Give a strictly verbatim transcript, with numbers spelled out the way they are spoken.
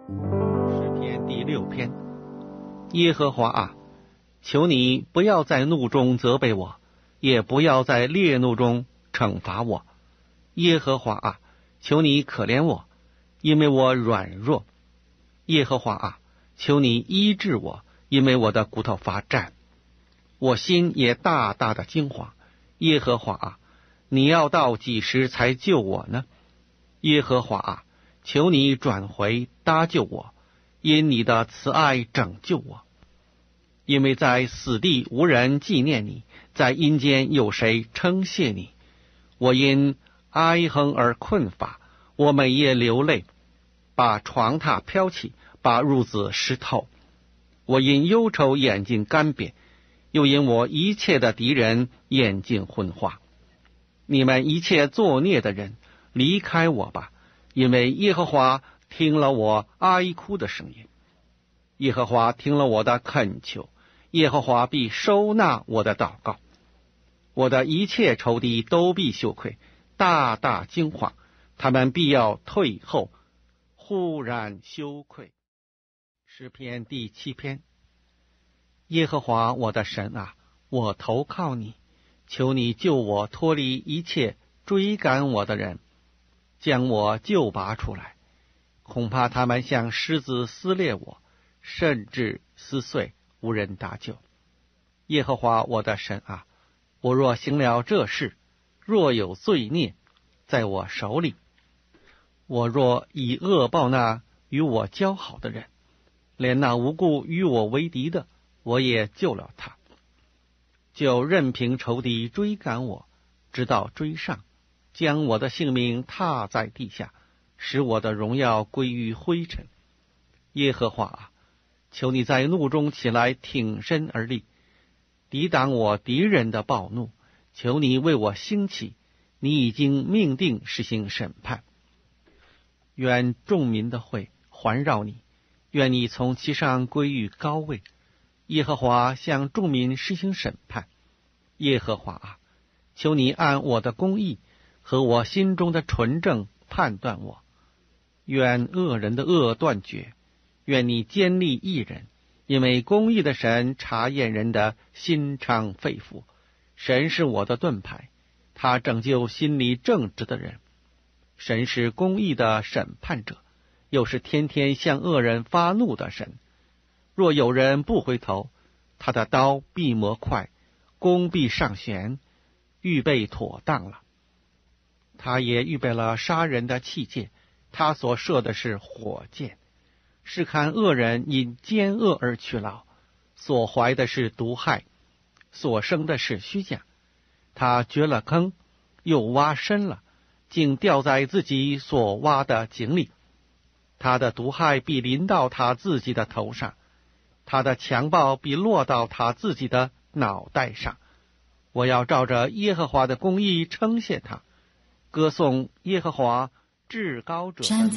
诗篇第六篇。耶和华啊，求你不要在怒中责备我，也不要在烈怒中惩罚我。耶和华啊，求你可怜我，因为我软弱。耶和华啊，求你医治我，因为我的骨头发战，我心也大大的惊惶。耶和华啊，你要到几时才救我呢？耶和华啊，求你转回搭救我，因你的慈爱拯救我。因为在死地无人纪念你，在阴间有谁称谢你？我因哀哼而困乏，我每夜流泪，把床榻飘起，把褥子湿透。我因忧愁眼睛干瘪，又因我一切的敌人眼睛昏花。你们一切作孽的人，离开我吧，因为耶和华听了我哀哭的声音，耶和华听了我的恳求，耶和华必收纳我的祷告。我的一切仇敌都必羞愧，大大惊惶，他们必要退后，忽然羞愧。诗篇第七篇。耶和华我的神啊，我投靠你，求你救我脱离一切追赶我的人，将我救拔出来。恐怕他们像狮子撕裂我，甚至撕碎，无人搭救。耶和华我的神啊，我若行了这事，若有罪孽在我手里，我若以恶报那与我交好的人，连那无故与我为敌的，我也救了他，就任凭仇敌追赶我，直到追上，将我的性命踏在地下，使我的荣耀归于灰尘。耶和华啊，求你在怒中起来，挺身而立，抵挡我敌人的暴怒。求你为我兴起，你已经命定实行审判。愿众民的会环绕你，愿你从其上归于高位。耶和华向众民施行审判。耶和华啊，求你按我的公义和我心中的纯正判断我。愿恶人的恶断绝，愿你坚立义人，因为公义的神查验人的心肠肺腑。神是我的盾牌，他拯救心里正直的人。神是公义的审判者，又是天天向恶人发怒的神。若有人不回头，他的刀必磨快，弓必上弦，预备妥当了。他也预备了杀人的器械，他所射的是火箭。是看恶人因奸恶而去劳，所怀的是毒害，所生的是虚假。他掘了坑，又挖深了，竟掉在自己所挖的井里。他的毒害必临到他自己的头上，他的强暴必落到他自己的脑袋上。我要照着耶和华的公义称谢他，歌颂耶和华至高者的名。